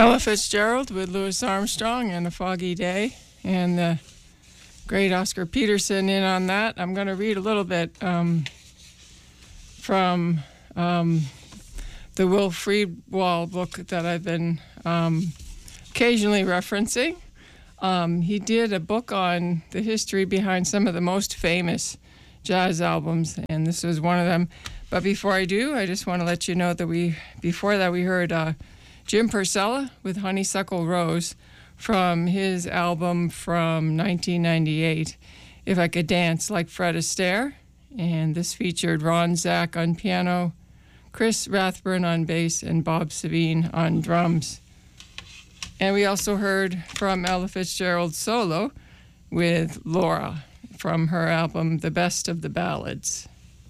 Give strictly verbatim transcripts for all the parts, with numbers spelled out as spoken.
Ella Fitzgerald with Louis Armstrong and A Foggy Day, and the great Oscar Peterson in on that. I'm going to read a little bit um, from um, the Will Friedwald book that I've been um, occasionally referencing. Um, he did a book on the history behind some of the most famous jazz albums, and this was one of them. But before I do, I just want to let you know that we, before that, we heard uh, Jim Purcell with Honeysuckle Rose from his album from nineteen ninety-eight, If I Could Dance Like Fred Astaire. And this featured Ron Zach on piano, Chris Rathburn on bass, and Bob Savine on drums. And we also heard from Ella Fitzgerald solo with Laura from her album The Best of the Ballads.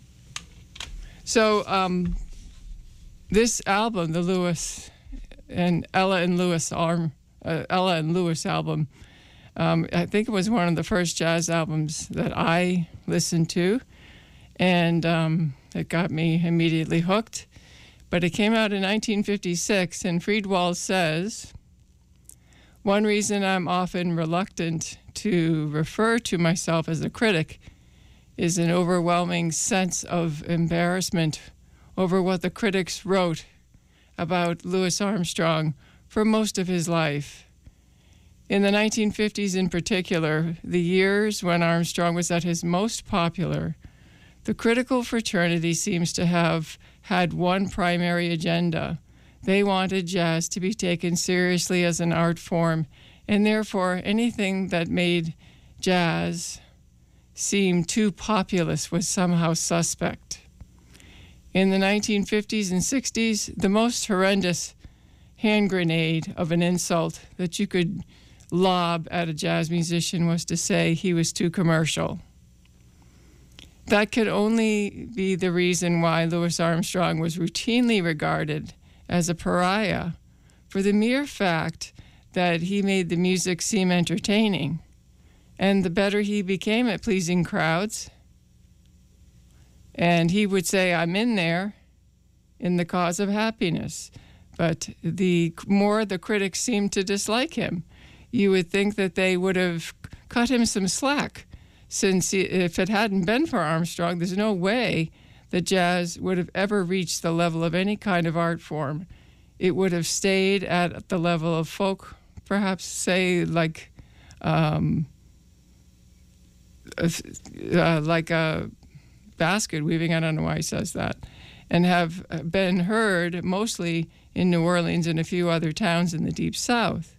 So um, this album, the Louis and Ella and Louis Arm, uh, Ella and Louis album, um, I think it was one of the first jazz albums that I listened to, and um, it got me immediately hooked. But it came out in nineteen fifty-six, and Friedwald says, one reason I'm often reluctant to refer to myself as a critic is an overwhelming sense of embarrassment over what the critics wrote about Louis Armstrong for most of his life. In the nineteen fifties in particular, the years when Armstrong was at his most popular, the critical fraternity seems to have had one primary agenda. They wanted jazz to be taken seriously as an art form, and therefore anything that made jazz seem too populous was somehow suspect. In the nineteen fifties and sixties, the most horrendous hand grenade of an insult that you could lob at a jazz musician was to say he was too commercial. That could only be the reason why Louis Armstrong was routinely regarded as a pariah for the mere fact that he made the music seem entertaining. And the better he became at pleasing crowds, and he would say, I'm in there in the cause of happiness. But the more the critics seemed to dislike him, you would think that they would have cut him some slack, since he, if it hadn't been for Armstrong, there's no way that jazz would have ever reached the level of any kind of art form. It would have stayed at the level of folk, perhaps, say, like um, uh, like a basket weaving, I don't know why he says that, and have been heard mostly in New Orleans and a few other towns in the Deep South.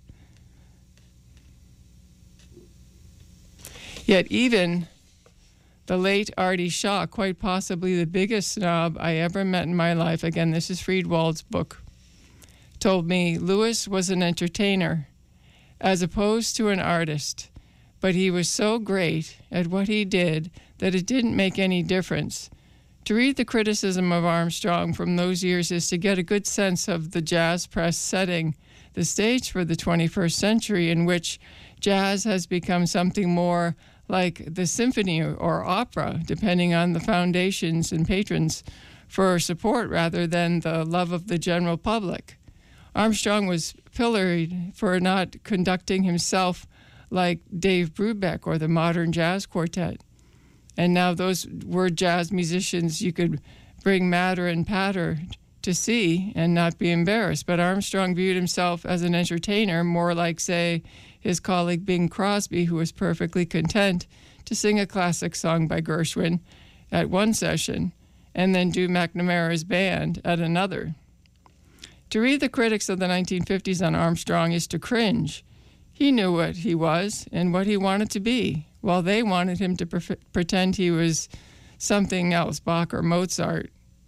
Yet even the late Artie Shaw, quite possibly the biggest snob I ever met in my life, again, this is Friedwald's book, told me Louis was an entertainer as opposed to an artist, but he was so great at what he did that it didn't make any difference. To read the criticism of Armstrong from those years is to get a good sense of the jazz press setting the stage for the twenty-first century, in which jazz has become something more like the symphony or opera, depending on the foundations and patrons for support rather than the love of the general public. Armstrong was pilloried for not conducting himself like Dave Brubeck or the Modern Jazz Quartet. And now those were jazz musicians you could bring matter and patter to see and not be embarrassed. But Armstrong viewed himself as an entertainer, more like, say, his colleague Bing Crosby, who was perfectly content to sing a classic song by Gershwin at one session and then do McNamara's band at another. To read the critics of the nineteen fifties on Armstrong is to cringe. He knew what he was and what he wanted to be, while they wanted him to pre- pretend he was something else, Bach or Mozart.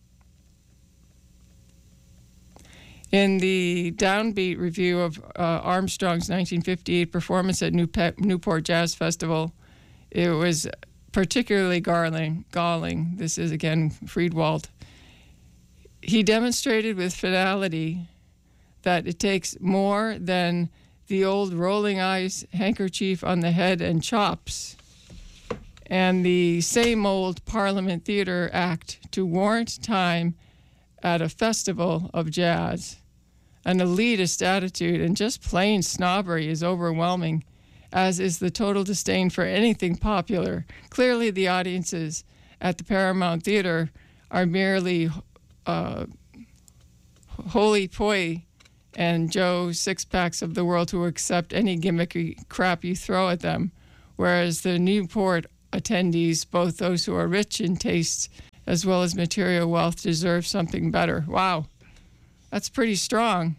In the downbeat review of uh, Armstrong's nineteen fifty-eight performance at New Pe- Newport Jazz Festival, it was particularly galling. galling. This is, again, Friedwald. He demonstrated with finality that it takes more than the old rolling eyes, handkerchief on the head, and chops, and the same old Parliament Theatre act to warrant time at a festival of jazz. An elitist attitude and just plain snobbery is overwhelming, as is the total disdain for anything popular. Clearly, the audiences at the Paramount Theater are merely uh, holy poi and Joe six-packs of the world who accept any gimmicky crap you throw at them, whereas the Newport attendees, both those who are rich in taste as well as material wealth, deserve something better. Wow. That's pretty strong.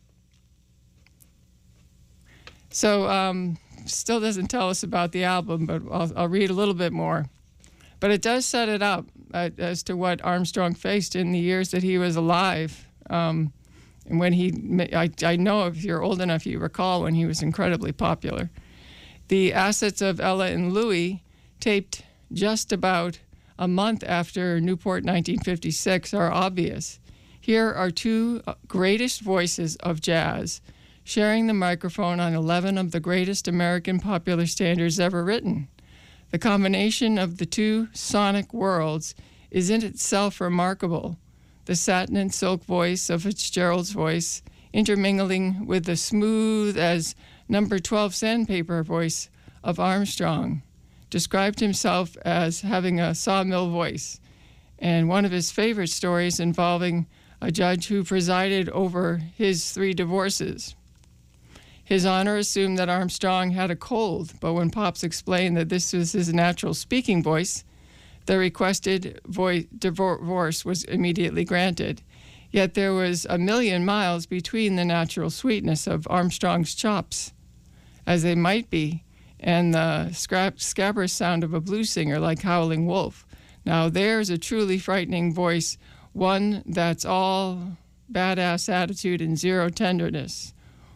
So, um, still doesn't tell us about the album, but I'll, I'll read a little bit more. But it does set it up uh, as to what Armstrong faced in the years that he was alive. Um, and when he, I, I know if you're old enough, you recall when he was incredibly popular. The assets of Ella and Louie, taped just about a month after Newport nineteen fifty-six, are obvious. Here are two greatest voices of jazz sharing the microphone on eleven of the greatest American popular standards ever written. The combination of the two sonic worlds is in itself remarkable. The satin and silk voice of Fitzgerald's voice intermingling with the smooth as number twelve sandpaper voice of Armstrong. Described himself as having a sawmill voice, and one of his favorite stories involving a judge who presided over his three divorces. His Honor assumed that Armstrong had a cold, but when Pops explained that this was his natural speaking voice, the requested voice divorce was immediately granted. Yet there was a million miles between the natural sweetness of Armstrong's chops, as they might be, and the scrap, scabrous sound of a blues singer like Howling Wolf. Now there's a truly frightening voice, one that's all badass attitude and zero tenderness.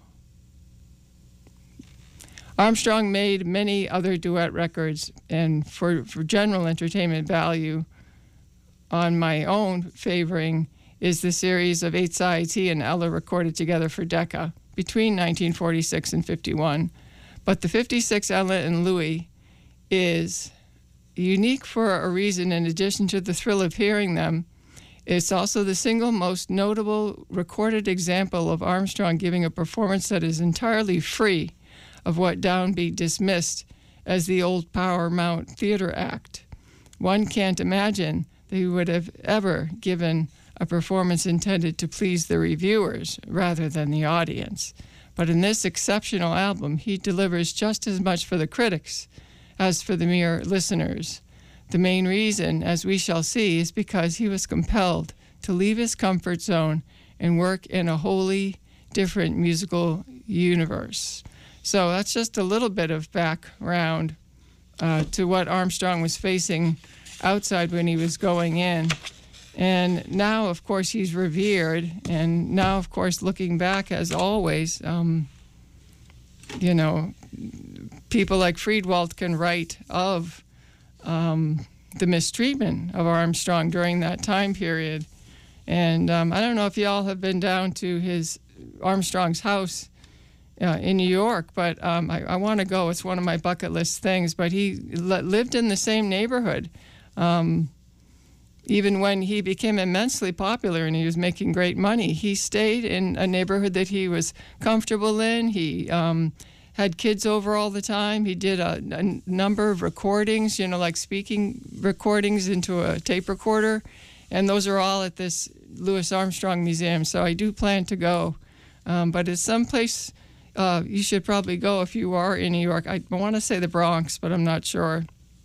Armstrong made many other duet records, and for, for general entertainment value, on my own favoring is the series of eight sides he and Ella recorded together for Decca between nineteen forty-six and fifty-one. But the fifty-six Ella and Louie is unique for a reason. In addition to the thrill of hearing them, it's also the single most notable recorded example of Armstrong giving a performance that is entirely free of what Downbeat dismissed as the old Paramount Theater act. One can't imagine that he would have ever given a performance intended to please the reviewers rather than the audience. But in this exceptional album, he delivers just as much for the critics as for the mere listeners. The main reason, as we shall see, is because he was compelled to leave his comfort zone and work in a wholly different musical universe. So that's just a little bit of background uh, to what Armstrong was facing outside when he was going in. And now, of course, he's revered. And now, of course, looking back, as always, um, you know, people like Friedwald can write of um, the mistreatment of Armstrong during that time period. And um, I don't know if y'all have been down to his Armstrong's house uh, in New York, but um, I, I want to go. It's one of my bucket list things. But he li- lived in the same neighborhood. Um, Even when he became immensely popular and he was making great money, he stayed in a neighborhood that he was comfortable in. He um, had kids over all the time. He did a, a number of recordings, you know, like speaking recordings into a tape recorder. And those are all at this Louis Armstrong Museum. So I do plan to go. Um, but it's someplace uh, you should probably go if you are in New York. I want to say the Bronx, but I'm not sure.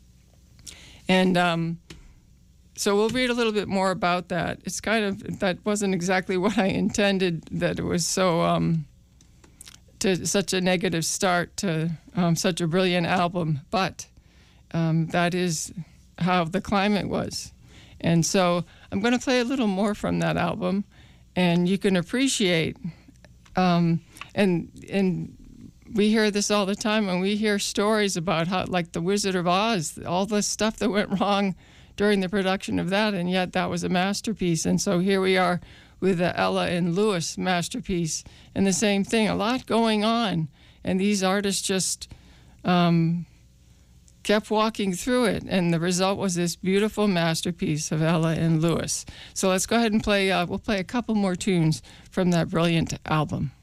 And um, so we'll read a little bit more about that. It's kind of, that wasn't exactly what I intended, that it was so, um, to such a negative start to um, such a brilliant album, but um, that is how the climate was. And so I'm going to play a little more from that album, and you can appreciate, um, and and we hear this all the time, and we hear stories about how, like The Wizard of Oz, all the stuff that went wrong during the production of that, and yet that was a masterpiece. And so here we are with the Ella and Louis masterpiece, and the same thing, a lot going on, and these artists just um, kept walking through it, and the result was this beautiful masterpiece of Ella and Lewis. So let's go ahead and play, uh, we'll play a couple more tunes from that brilliant album.